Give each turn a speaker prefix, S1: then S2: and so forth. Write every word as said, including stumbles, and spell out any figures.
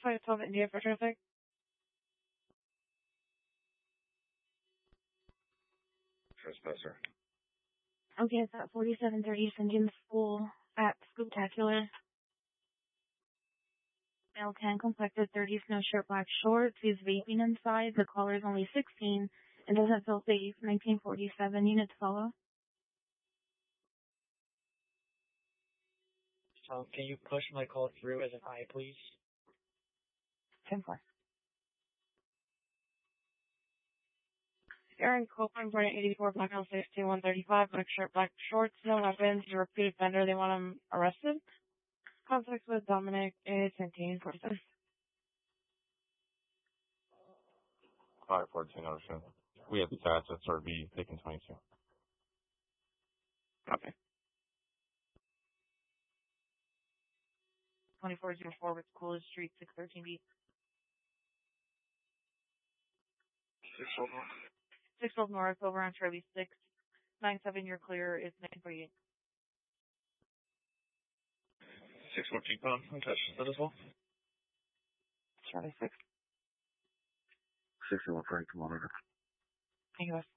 S1: five twelve India for traffic.
S2: Trespasser.
S1: Okay, it's at forty-seven thirty East Indian School at Spooktacular. Male ten, complected thirties, no shirt, black shorts. He's vaping inside. The caller is only sixteen and doesn't feel safe. nineteen forty-seven, units follow.
S3: Um, can you push my call through as an I, please?
S1: ten four. Aaron Copeland, Brent eighty-four, Black L sixteen one thirty-five, black shirt, black shorts, no weapons, a repeat offender. They want him arrested. Contact with Dominic is nineteen forty-six.
S2: five fourteen Ocean. We have the assets R V taking twenty-two.
S1: Okay. twenty-four oh four with Coolidge Street, six thirteen B.
S2: six twelve North.
S1: six twelve North, over on Trevi six. nine seven, you're clear, is nineteen forty-eight.
S2: six fourteen pound, untouched. Is that as well?
S1: Trevi six.
S2: six oh one Frank, monitor.
S1: Thank you, boss.